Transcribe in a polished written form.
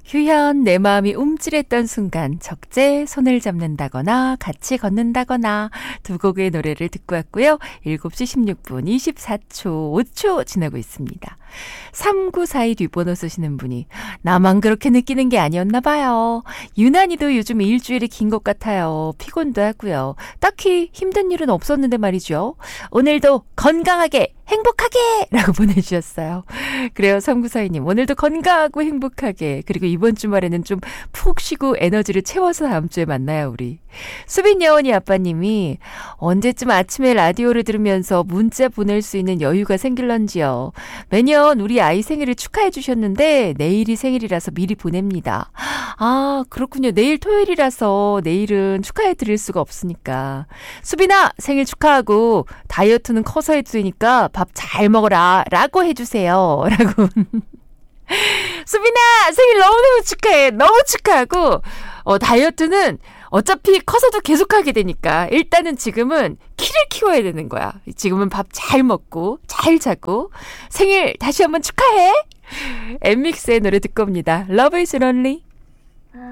휴현 내 마음이 움찔했던 순간 적재 손을 잡는다거나 같이 걷는다거나 두 곡의 노래를 듣고 왔고요. 7시 16분 24초 5초 지나고 있습니다. 3942 뒷번호 쓰시는 분이 나만 그렇게 느끼는 게 아니었나 봐요. 유난히도 요즘 일주일이 긴 것 같아요. 피곤도 하고요. 딱히 힘든 일은 없었는데 말이죠. 오늘도 건강하게 행복하게 라고 보내주셨어요. 그래요. 3942님 오늘도 건강하고 행복하게 그리고 이번 주말에는 좀 푹 쉬고 에너지를 채워서 다음 주에 만나요 우리. 수빈 여원이 아빠님이 언제쯤 아침에 라디오를 들으면서 문자 보낼 수 있는 여유가 생길런지요. 매년 우리 아이 생일을 축하해 주셨는데 내일이 생일이라서 미리 보냅니다. 아 그렇군요. 내일 토요일이라서 내일은 축하해 드릴 수가 없으니까. 수빈아 생일 축하하고 다이어트는 커서 해도 되니까 밥 잘 먹어라 라고 해주세요 라고. 수빈아 생일 너무너무 축하해. 너무 축하하고 다이어트는 어차피 커서도 계속하게 되니까 일단은 지금은 키를 키워야 되는 거야. 지금은 밥 잘 먹고 잘 자고 생일 다시 한번 축하해. 엠믹스의 노래 듣고 옵니다. Love is lonely.